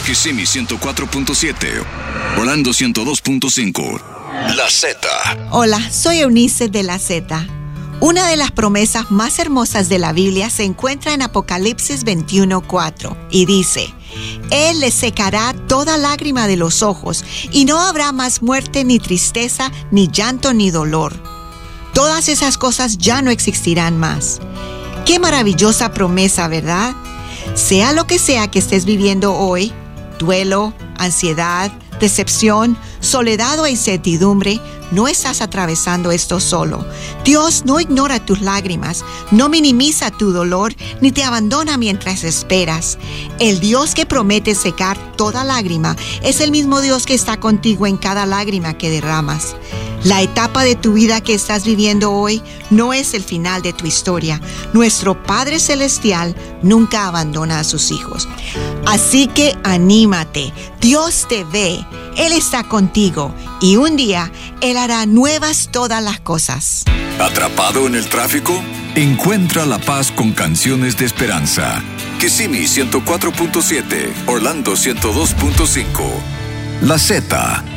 Kissimmee 104.7, Orlando 102.5. La Z. Hola, soy Eunice de La Z. Una de las promesas más hermosas de la Biblia se encuentra en Apocalipsis 21:4 y dice: Él le secará toda lágrima de los ojos y no habrá más muerte, ni tristeza, ni llanto, ni dolor. Todas esas cosas ya no existirán más. Qué maravillosa promesa, ¿verdad? Sea lo que sea que estés viviendo hoy, duelo, ansiedad, decepción, soledad o incertidumbre, no estás atravesando esto solo. Dios no ignora tus lágrimas, no minimiza tu dolor, ni te abandona mientras esperas. El Dios que promete secar toda lágrima es el mismo Dios que está contigo en cada lágrima que derramas. La etapa de tu vida que estás viviendo hoy no es el final de tu historia. Nuestro Padre Celestial nunca abandona a sus hijos. Así que anímate, Dios te ve, Él está contigo y un día Él hará nuevas todas las cosas. ¿Atrapado en el tráfico? Encuentra la paz con canciones de esperanza. Kissimmee 104.7, Orlando 102.5. La Z.